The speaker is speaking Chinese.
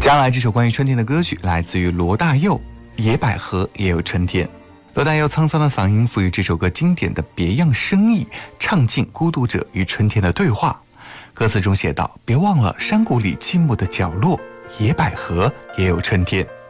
接下来这首关于春天的歌曲来自于罗大佑，《野百合也有春天》。罗大佑沧桑的嗓音赋予这首歌经典的别样深意，唱尽孤独者与春天的对话。歌词中写道：别忘了山谷里寂寞的角落，野百合也有春天。